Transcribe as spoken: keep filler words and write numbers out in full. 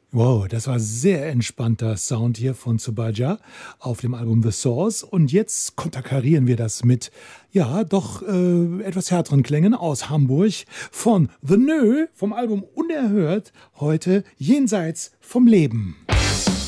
Wow, das war sehr entspannter Sound hier von Zubaija auf dem Album The Source. Und jetzt konterkarieren wir das mit, ja, doch äh, etwas härteren Klängen aus Hamburg von The Nö vom Album Unerhört. Heute Jenseits vom Leben.